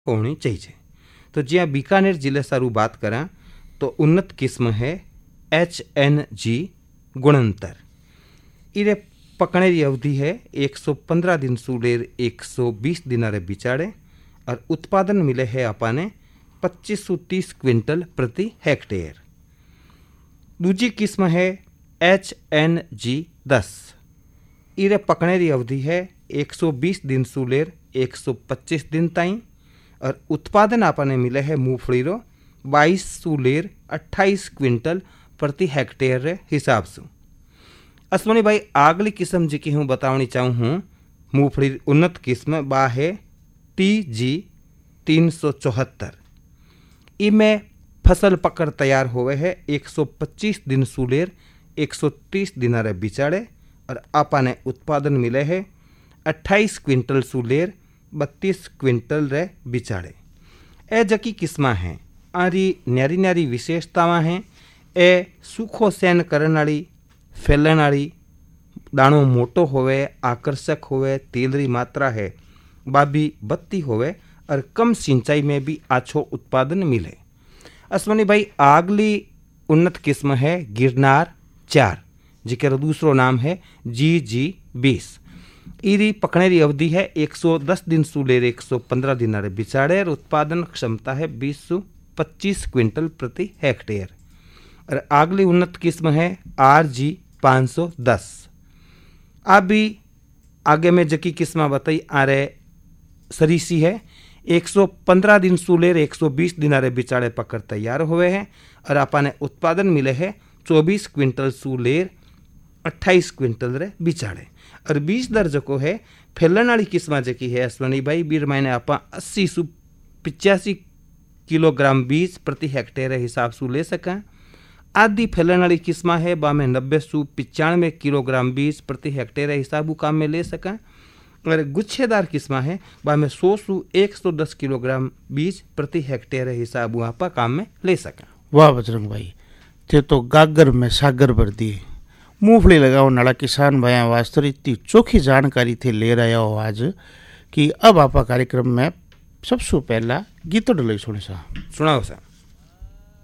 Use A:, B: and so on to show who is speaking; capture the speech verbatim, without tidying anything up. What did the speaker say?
A: होनी चाहिए। तो ज्यां बीकानेर जिले सारू बात करा तो उन्नत किस्म है एच एन जी गुणंतर। इरे पकने की अवधि है एक सौ पंद्रह दिन सूलेर एक सौ बीस दिन रे बिचाड़े और उत्पादन मिले है अपाने पच्चीस सौ तीस क्विंटल प्रति हेक्टेयर। दूजी किस्म है एच एन जी दस। इरे पकने की अवधि है एक सौ बीस दिन सूलेर एक सौ पच्चीस दिन ताई और उत्पादन आपने मिले है मूंगफली रो बाईस सूलेर अट्ठाईस क्विंटल प्रति हेक्टेयर रे हिसाब से। अश्वनी भाई आगली किस्म जी हूँ बतावनी चाहूँ हूँ मूंगफली उन्नत किस्म बा है टी जी तीन सौ चौहत्तर। इमें फसल पकड़ तैयार हुए है एक सौ पच्चीस दिन सूलेर एक सौ तीस दिन रे बिचाड़े और आपने उत्पादन मिले है अट्ठाईस क्विंटल सूलेर बत्तीस क्विंटल रे बिचाड़े। ए जकी किस्मा है आरी न्यारी न्यारी विशेषतावां हैं। ए सूखो सहन करने वाली फैलन वाली दाणो मोटो होवे आकर्षक होवे तेल री मात्रा है बाबी बत्ती होवे और कम सिंचाई में भी आछो उत्पादन मिले। अश्वनी भाई आगली उन्नत किस्म है गिरनार चार जिसका दूसरो नाम है जी जी बीस। इरी पकने की अवधि है एक सौ दस दिन सूलेर एक सौ पंद्रह दिन रे बिचाड़े और उत्पादन क्षमता है बीस सौ पच्चीस क्विंटल प्रति हेक्टेयर। और आगली उन्नत किस्म है आर जी पाँच सौ दस। अभी आगे में जकी किस्म बताई आ रहे सरीसी है एक सौ पंद्रह दिन सूलेर एक सौ बीस दिन रे बिचाड़े पकड़ तैयार हुए हैं और आपने उत्पादन मिले है चौबीस क्विंटल सूलेर अट्ठाईस क्विंटल रे बिचाड़े। और बीज दर जो है फैलन वाली किस्म जकी है अश्वनी भाई बीर महीने आप अस्सी सौ पिचासी किलोग्राम बीज प्रति हेक्टेयर हिसाब से ले सकें। आदि फैलन वाली किस्म है बा में नब्बे सौ पिचानवे किलोग्राम बीज प्रति हेक्टेयर हिसाब काम में ले सकें। और गुच्छेदार किस्म है बा में सौ सौ एक सौ दस किलोग्राम बीज प्रति हेक्टेयर हिसाब आप काम में ले सकें।
B: वाह बजरंग भाई थे तो गागर में सागर भर दिए। मूंगफली लगाओ नाला किसान भाई वास्ते इतनी चोखी जानकारी थे ले रहे हो आज कि अब आप कार्यक्रम में सबसे पहला गीतों डले सुने सा
A: सुनाओ सा।